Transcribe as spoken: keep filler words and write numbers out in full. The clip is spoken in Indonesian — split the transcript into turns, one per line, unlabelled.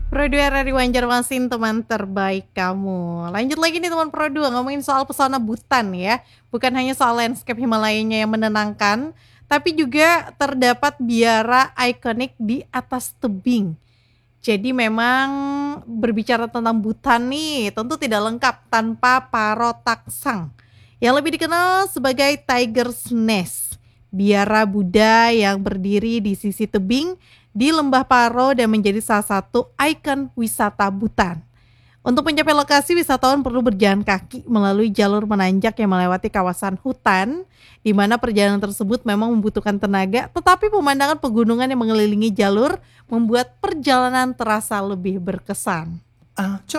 Pro dua R R I Banjarmasin, teman terbaik kamu. Lanjut lagi nih teman Pro dua, ngomongin soal pesona Butan ya. Bukan hanya soal landscape Himalayanya yang menenangkan, tapi juga terdapat biara ikonik di atas tebing. Jadi memang berbicara tentang Butan nih, tentu tidak lengkap tanpa Paro Taksang, yang lebih dikenal sebagai Tiger's Nest. Biara Buddha yang berdiri di sisi tebing di Lembah Paro dan menjadi salah satu ikon wisata Butan. Untuk mencapai lokasi, wisatawan perlu berjalan kaki melalui jalur menanjak yang melewati kawasan hutan, di mana perjalanan tersebut memang membutuhkan tenaga, tetapi pemandangan pegunungan yang mengelilingi jalur membuat perjalanan terasa lebih berkesan.
Ah,